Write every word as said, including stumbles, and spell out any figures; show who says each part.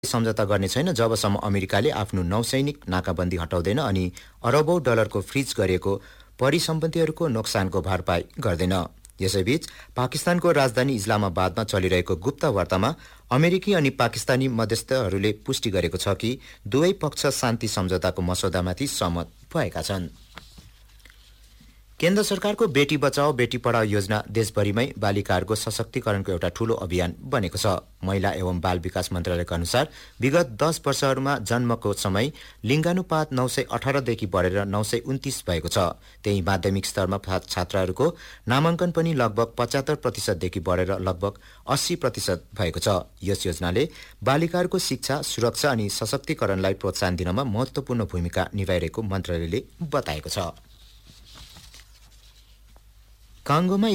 Speaker 1: सम्झौता गर्ने छैन जबसम्म अमेरिकाले आफ्नो नौसैनिक नाकाबन्दी हटाउँदैन अनि अरबौं डलरको फ्रिज गरिएको परिसम्पत्तिहरूको नोक्सानको भरपाई गर्दैन। यसैबीच पाकिस्तानको राजधानी इस्लामाबादमा चलिरहेको गुप्त वार्तामा अमेरिकी अनि पाकिस्तानी मध्यस्थहरूले पुष्टि गरेको छ कि दुवै पक्ष शान्ति सम्झौताको मसौदामाथि सहमत भएका छन्। केन्द्र सरकारको बेटी बचाओ बेटी पढाओ योजना देशभरिमै बालिकाहरूको सशक्तिकरणको एउटा ठूलो अभियान बनेको छ। महिला एवं बाल विकास मन्त्रालयका अनुसार विगत दस वर्षहरूमा जन्मको समय लिङ्गानुपात नौ सय अठारदेखि बढेर नौ सय उन्तिस भएको छ। त्यही माध्यमिक स्तरमा छात्राहरूको नामाङ्कन पनि लगभग पचहत्तर प्रतिशतदेखि बढेर लगभग अस्सी प्रतिशत भएको छ। यस योजनाले बालिकाहरूको शिक्षा सुरक्षा अनि सशक्तिकरणलाई प्रोत्साहन दिनमा महत्वपूर्ण भूमिका निभाइरहेको मन्त्रालयले बताएको छ। काङ्गोमा